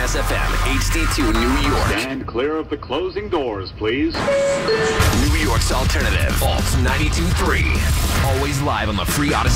Jazz FM, HD2 New York. Stand clear of the closing doors, please. New York's alternative, Pulse 92.3. Always live on the free Odyssey.